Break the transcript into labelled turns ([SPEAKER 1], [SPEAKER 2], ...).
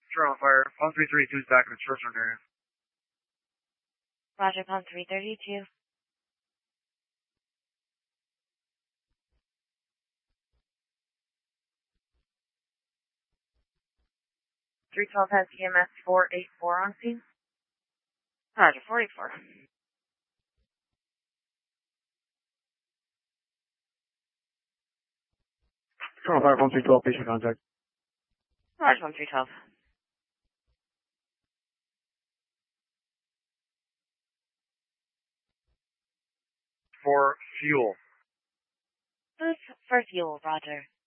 [SPEAKER 1] Sure, on fire. Palm 332 is back in its first round area.
[SPEAKER 2] Roger, Palm 332.
[SPEAKER 3] .312 has EMS 484 on scene.
[SPEAKER 2] Roger, 44.
[SPEAKER 1] Sure, on fire. Palm 312, patient contact.
[SPEAKER 2] Roger, Palm 312.
[SPEAKER 1] For fuel.
[SPEAKER 2] Booth for fuel, Roger.